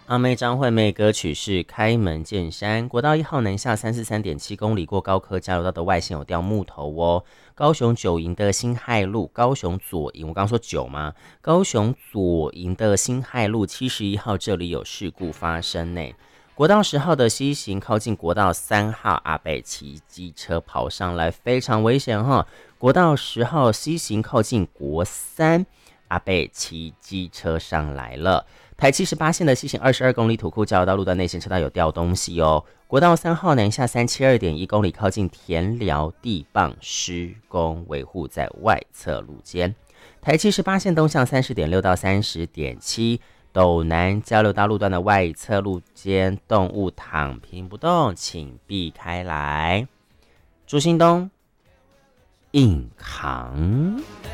阿妹张惠妹歌曲是开门见山。国道1号南下343.7公里过高科交流道的外线有掉木头哦。高雄九营的辛亥路，高雄左营，我刚刚说九吗？高雄左营的辛亥路71号这里有事故发生呢。国道10号的西行靠近国道3号，阿北骑机车跑上来，非常危险哈。国道10号西行靠近国3，阿北骑机车上来了。台78线的西行22公里土库交流道路段内线车道有掉东西哦。国道3号南下372.1公里靠近田寮地磅施工维护在外侧路肩。台78线东向30.6到30.7。斗南交流道路段的外侧路间动物躺平不动，请避开来。朱兴东硬扛。